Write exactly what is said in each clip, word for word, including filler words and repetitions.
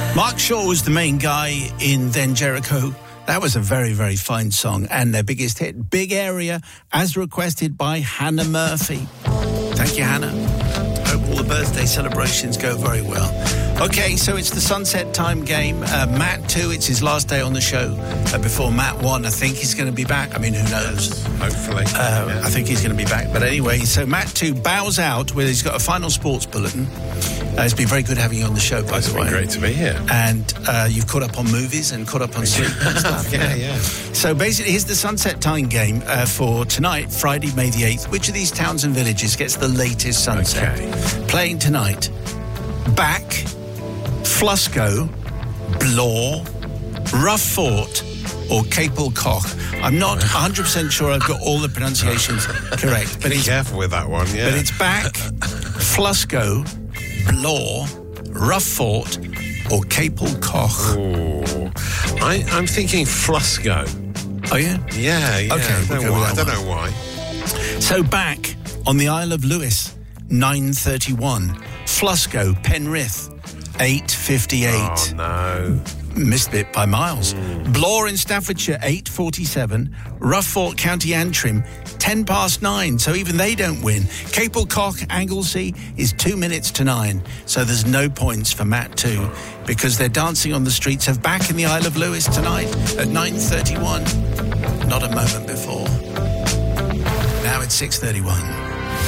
Mark Shaw was the main guy in Then Jericho. That was a very, very fine song. And their biggest hit, Big Area, as requested by Hannah Murphy. Thank you, Hannah. Hope all the birthday celebrations go very well. Okay, so it's the sunset time game. Uh, Matt, too, it's his last day on the show. Uh, before Matt won, I think he's going to be back. I mean, who knows? Hopefully. Uh, yeah. I think he's going to be back. But anyway, so Matt, too, bows out where he's got a final sports bulletin. Uh, it's been very good having you on the show, by It's the way. been great to be here. And uh, you've caught up on movies and caught up on sleep and stuff. yeah, yeah. So basically, here's the sunset time game uh, for tonight, Friday, May the eighth. Which of these towns and villages gets the latest sunset? Okay. Playing tonight, Back, Flusco, Blore, Rough Fort, or Capel Coch. I'm not one hundred percent sure I've got all the pronunciations correct. But Be it's, careful with that one, yeah. but it's Back, Flusco, Blore, Rough Fort, or Capel Coch. Ooh. I, I'm thinking Flusco. Oh, yeah? Yeah, yeah. Okay, I we'll don't, go know why. I with don't that know why. So Back on the Isle of Lewis, nine thirty-one. Flusco, Penrith, eight fifty-eight. Oh, no. Missed it by miles. Mm. Blore in Staffordshire, eight forty-seven. Rough Fort, County Antrim, ten past nine. So even they don't win. Capel Coch, Anglesey is two minutes to nine. So there's no points for Matt too, because they're dancing on the streets of Back in the Isle of Lewis tonight at nine thirty-one. Not a moment before. Now it's six thirty-one.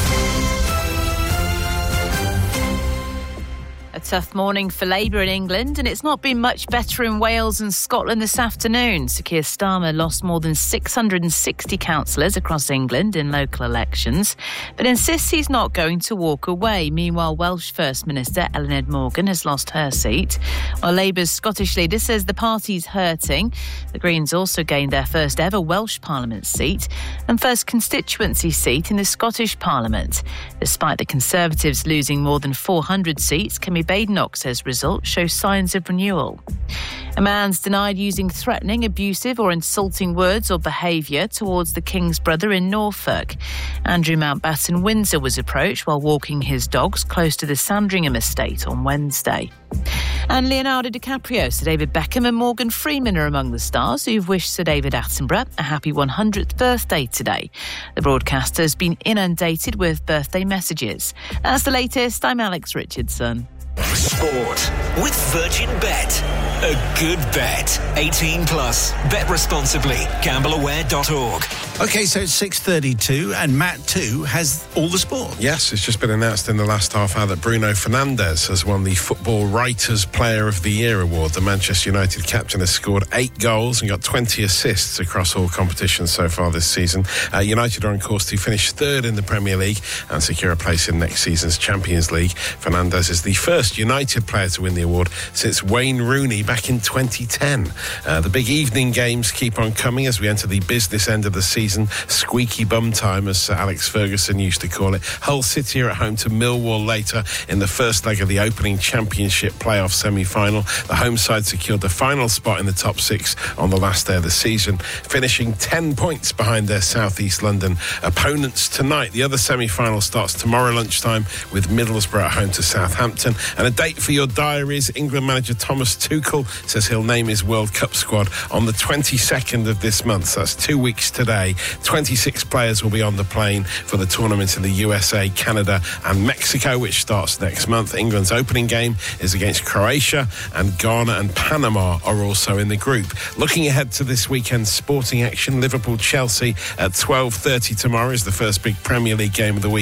A tough morning for Labour in England, and it's not been much better in Wales and Scotland this afternoon. Sir Keir Starmer lost more than six hundred sixty councillors across England in local elections, but insists he's not going to walk away. Meanwhile, Welsh First Minister Eluned Morgan has lost her seat, while Labour's Scottish leader says the party's hurting. The Greens also gained their first ever Welsh Parliament seat and first constituency seat in the Scottish Parliament. Despite the Conservatives losing more than four hundred seats, Kemi Badenoch says results show signs of renewal. A man's denied using threatening, abusive or insulting words or behaviour towards the King's brother in Norfolk. Andrew Mountbatten Windsor was approached while walking his dogs close to the Sandringham estate on Wednesday. And Leonardo DiCaprio, Sir David Beckham and Morgan Freeman are among the stars who've wished Sir David Attenborough a happy one hundredth birthday today. The broadcaster has been inundated with birthday messages. That's the latest. I'm Alex Richardson. Sport with Virgin Bet. A good bet. eighteen plus. Bet responsibly. gamble aware dot org. Okay, so it's six thirty-two, and Matt, too, has all the sport. Yes, it's just been announced in the last half hour that Bruno Fernandes has won the Football Writers Player of the Year award. The Manchester United captain has scored eight goals and got twenty assists across all competitions so far this season. Uh, United are on course to finish third in the Premier League and secure a place in next season's Champions League. Fernandes is the first United player to win the award since Wayne Rooney back in twenty ten. Uh, the big evening games keep on coming as we enter the business end of the season. Squeaky bum time, as Sir Alex Ferguson used to call it. Hull City are at home to Millwall later in the first leg of the opening Championship playoff semi-final. The home side secured the final spot in the top six on the last day of the season, finishing ten points behind their South East London opponents tonight. The other semi-final starts tomorrow lunchtime with Middlesbrough at home to Southampton. And a date for your diaries: England manager Thomas Tuchel says he'll name his World Cup squad on the twenty-second of this month. So that's two weeks today. twenty-six players will be on the plane for the tournament in the U S A, Canada and Mexico, which starts next month. England's opening game is against Croatia, and Ghana and Panama are also in the group. Looking ahead to this weekend's sporting action, Liverpool-Chelsea at twelve thirty tomorrow is the first big Premier League game of the week.